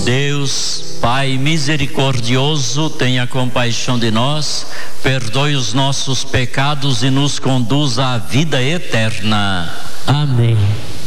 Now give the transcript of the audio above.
Deus, Pai misericordioso, tenha compaixão de nós, perdoe os nossos pecados e nos conduza à vida eterna. Amém.